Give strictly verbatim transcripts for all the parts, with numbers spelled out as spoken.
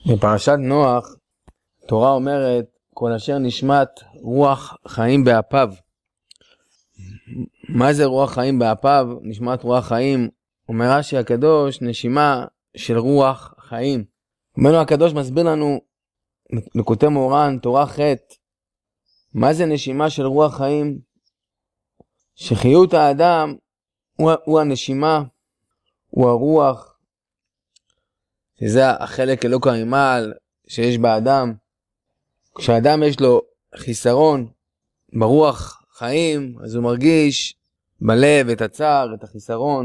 בפרשת נוח, תורה אומרת, כל אשר נשמת רוח חיים באפיו. מה זה רוח חיים באפיו? נשמת רוח חיים. אומר רש"י הקדוש, נשימה של רוח חיים. אומר הקדוש מסביר לנו, לקוטי מורן, תורה ח', מה זה נשימה של רוח חיים? שחיות האדם הוא, הוא הנשימה, הוא הרוח, שזה החלק אלוק הממעל שיש באדם. כשאדם יש לו חיסרון ברוח חיים, אז הוא מרגיש בלב את הצער, את החיסרון.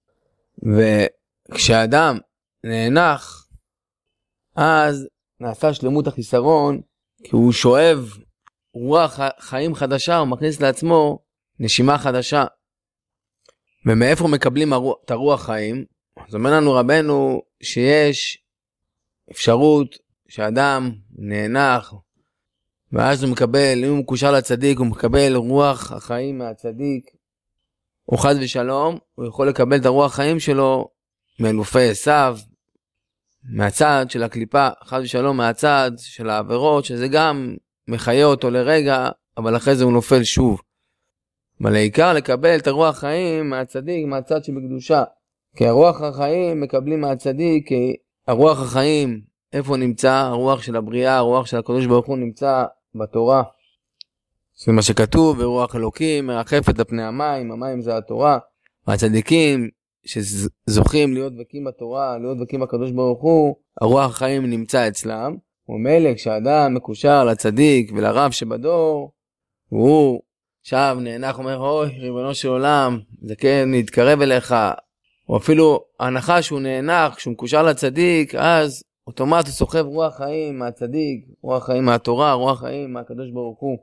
וכשאדם נאנח, אז נעשה שלמות החיסרון, כי הוא שואב רוח חיים חדשה, הוא מכניס לעצמו נשימה חדשה. ומאיפה מקבלים את הרוח חיים? אז אומר לנו רבנו שיש אפשרות שאדם נאנח, ואז הוא מקבל, אם הוא מקושר לצדיק, הוא מקבל רוח החיים מהצדיק, או חס ושלום, הוא יכול לקבל את הרוח החיים שלו מאלופי עשיו, מהצד של הקליפה, חס ושלום מהצד של העבירות, שזה גם מחיה אותו לרגע, אבל אחרי זה הוא נופל שוב. אבל העיקר לקבל את הרוח החיים מהצדיק, מהצד שבקדושה. כי הרוח החיים מקבלים מהצדיק, כי הרוח החיים, איפה נמצא? הרוח של הבריאה, הרוח של הקדוש ברוך הוא נמצא בתורה. זה מה שכתוב, ורוח אלוקים מרחפת על פני המים, המים זה התורה. והצדיקים שזוכים להיות דבקים בתורה, להיות דבקים בקדוש ברוך הוא, הרוח החיים נמצא אצלם. ומילא כשאדם מקושר לצדיק ולרב שבדור, והוא שב נאנח אומר, אוי ריבונו של עולם, זה כן נתקרב אליך, או אפילו ההנחה שהוא נאנח, כשהוא מקושר לצדיק, אז אוטומט הוא סוחב רוח חיים מהצדיק, רוח חיים מהתורה, רוח חיים מהקדוש ברוך הוא.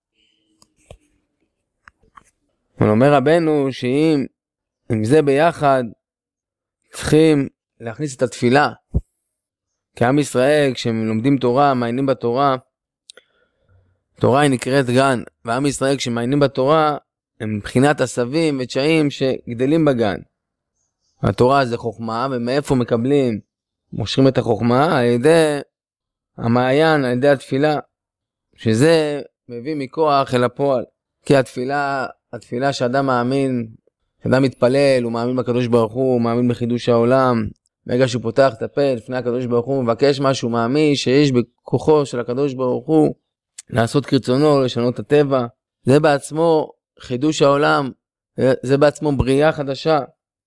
אבל אומר רבנו שאם עם זה ביחד צריכים להכניס את התפילה. כעם ישראל כשהם לומדים תורה, מעיינים בתורה, תורה היא נקראת גן, ועם ישראל כשמעיינים בתורה הם מבחינת עשבים ותשעים שגדלים בגן. התורה זה חוכמה, ומאיפה מקבלים? מושכים את החוכמה על ידי המעיין, על ידי התפילה, שזה מביא מכוח אל הפועל. כי התפילה, התפילה שאדם מאמין, שאדם מתפלל, הוא מאמין בקדוש ברוך הוא, הוא מאמין בחידוש העולם. ברגע שהוא פותח את הפה לפני הקדוש ברוך הוא, מבקש משהו, מאמין שיש בכוחו של הקדוש ברוך הוא לעשות כרצונו, לשנות את הטבע. זה בעצמו חידוש העולם, זה בעצמו בריאה חדשה.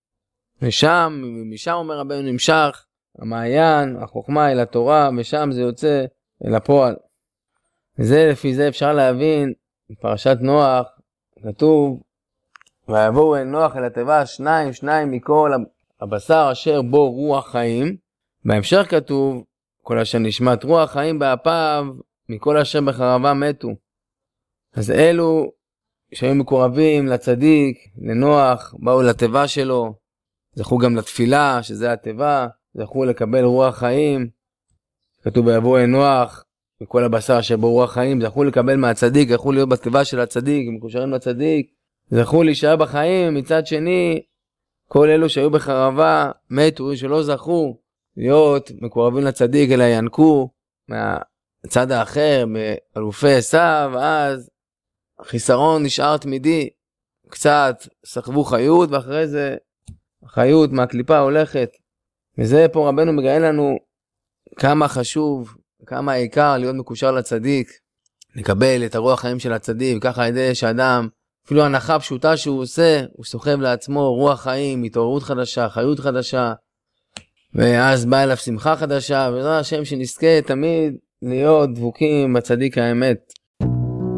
ושם, משם אומר רבנו נמשך המעיין, החוכמה אל התורה, ושם זה יוצא אל הפועל. וזה לפי זה אפשר להבין, בפרשת נוח כתוב, ויבואו אל נוח אל התיבה שניים, שניים מכל הבשר אשר בו רוח חיים. בהמשך כתוב, כל אשר נשמת רוח חיים באפיו, מכל אשר בחרבה מתו. אז אלו שהיו מקורבים לצדיק, לנוח, באו לתיבה שלו, זכו גם לתפילה, שזה התיבה, זכו לקבל רוח חיים. כתוב ויבואו אל נוח, מכל הבשר אשר בו רוח חיים, זכו לקבל מהצדיק, זכו להיות בתיבה של הצדיק, מקושרים לצדיק, זכו להישאר בחיים. מצד שני, כל אלו שהיו בחרבה מתו, שלא זכו להיות מקורבים לצדיק, אלא ינקו מהצד האחר, מאלופי עשיו, אז החיסרון נשאר תמידי, קצת סחבו חיות, ואחרי זה החיות מהקליפה הולכת. וזה פה רבנו מגלה לנו כמה חשוב, כמה העיקר להיות מקושר לצדיק, לקבל את הרוח חיים של הצדיק, וככה על ידי שאדם, אפילו הנחה פשוטה שהוא עושה, הוא סוחב לעצמו רוח חיים, התעוררות חדשה, חיות חדשה, ואז בא אליו שמחה חדשה, וזה השם שנזכה תמיד להיות דבוקים בצדיק האמת.